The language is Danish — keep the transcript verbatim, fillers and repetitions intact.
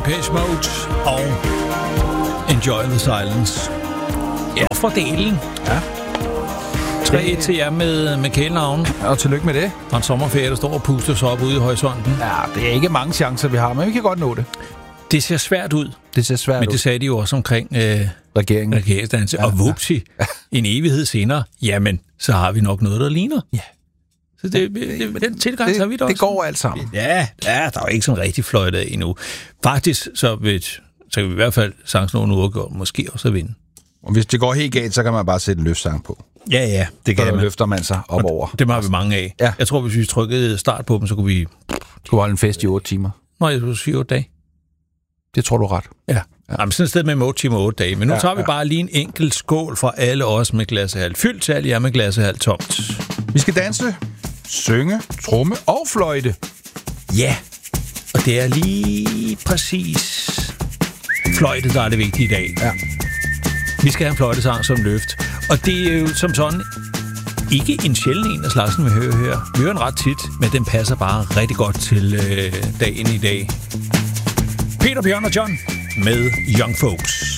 Depeche Mode og Enjoy the Silence. Ja, for delen. Ja. tre et til jer med, med kælenavn. Og tillykke med det. Og en sommerferie, der står og puster sig op ude i horisonten. Ja, det er ikke mange chancer, vi har, men vi kan godt nå det. Det ser svært ud. Det ser svært men ud. det sagde de jo også omkring øh, regeringen. regeringsdannelse. Ja, og vupsi, ja. En evighed senere, jamen, så har vi nok noget, der ligner. Ja. Så det, det, det, den tilgang det, har vi da også. Det går alt sammen. Ja, ja, der er jo ikke sådan rigtig fløjtet endnu. Faktisk, så, ved, så kan vi i hvert fald sange nogle uger, måske også vinde. Og hvis det går helt galt, så kan man bare sætte en løftsang på. Ja, ja, det kan så man. løfter man sig op over. Dem har vi mange af. Ja. Jeg tror, hvis vi trykkede start på dem, så kunne vi... Kunne holde en fest i otte timer. Nå, jeg skulle sige otte dage. Det tror du ret. Ja. Ja. Jamen, sådan et sted med otte timer og otte dage. Men nu ja, tager vi ja. bare lige en enkelt skål for alle os med glassehalv fyldt til alle jer med glassehalv tomt. Vi skal danse, synge, tromme og fløjte. Ja, og det er lige præcis fløjte, der er det vigtige i dag. Ja. Vi skal have en fløjtesang som løft. Og det er jo som sådan ikke en sjælden en af slagsen, vi hører her. Vi hører den ret tit, men den passer bare rigtig godt til øh, dagen i dag. Peter, Bjørn og John med Young Folks.